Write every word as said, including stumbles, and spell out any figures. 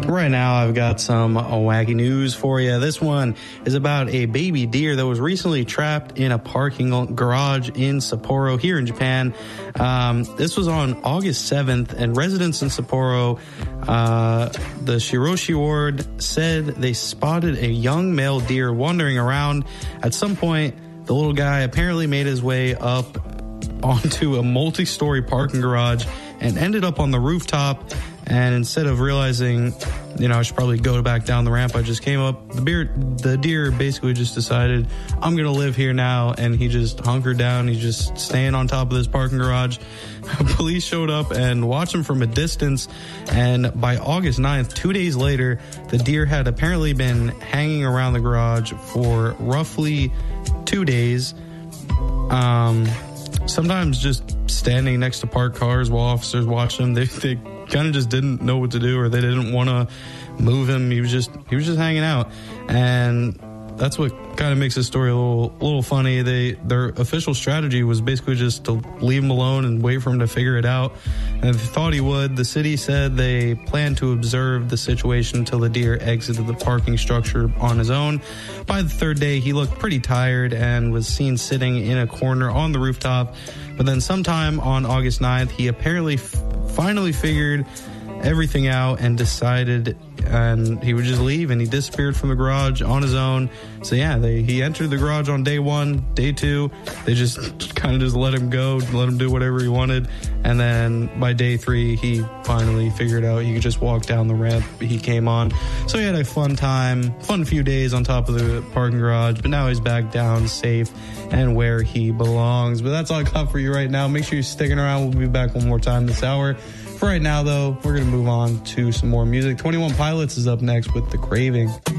Right now, I've got some wacky news for you. This one is about a baby deer that was recently trapped in a parking garage in Sapporo here in Japan. Um, this was on August seventh, and residents in Sapporo, uh, the Shiroshi ward, said they spotted a young male deer wandering around. At some point, the little guy apparently made his way up onto a multi-story parking garage and ended up on the rooftop. And instead of realizing, you know, I should probably go back down the ramp I just came up, the deer, the deer basically just decided, I'm going to live here now. And he just hunkered down. He's just staying on top of this parking garage. Police showed up and watched him from a distance. And by August ninth, two days later, the deer had apparently been hanging around the garage for roughly two days. Um, sometimes just standing next to parked cars while officers watch them. They, they kind of just didn't know what to do, or they didn't want to move him. He was just he was just hanging out, and that's what kind of makes this story a little a little funny. They their official strategy was basically just to leave him alone and wait for him to figure it out, and they thought he would. The city said they planned to observe the situation until the deer exited the parking structure on his own. By the third day, he looked pretty tired and was seen sitting in a corner on the rooftop. But then sometime on August ninth, he apparently f- finally figured everything out and decided, and he would just leave, and he disappeared from the garage on his own. So yeah, they he entered the garage on day one. Day two, they just kind of just let him go, let him do whatever he wanted. And then by day three, he finally figured out he could just walk down the ramp he came on. So he had a fun time, fun few days on top of the parking garage, but now he's back down safe and where he belongs. But that's all I got for you right now. Make sure you're sticking around. We'll be back one more time this hour. For right now, though, we're going to move on to some more music. twenty-one Pilots is up next with The Craving.